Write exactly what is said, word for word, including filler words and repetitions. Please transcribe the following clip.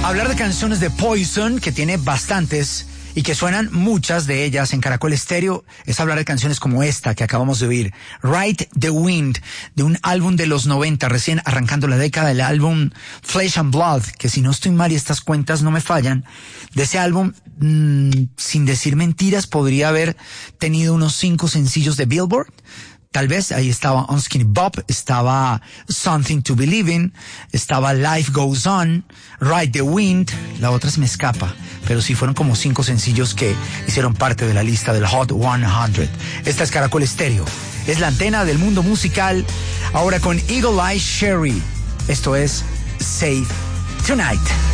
Hablar de canciones de Poison, que tiene bastantes y que suenan muchas de ellas en Caracol Estéreo, es hablar de canciones como esta que acabamos de oír, Ride the Wind, de un álbum de los noventa, recién arrancando la década, el álbum Flesh and Blood, que si no estoy mal y estas cuentas no me fallan, de ese álbum, mmm, sin decir mentiras, podría haber tenido unos cinco sencillos de Billboard. Tal vez ahí estaba On Skinny Bob, estaba Something to Believe in, estaba Life Goes On, Ride the Wind, la otra se me escapa, pero sí fueron como cinco sencillos que hicieron parte de la lista del Hot cien. Esta es Caracol Estéreo, es la antena del mundo musical, ahora con Eagle Eye Cherry. Esto es Save Tonight.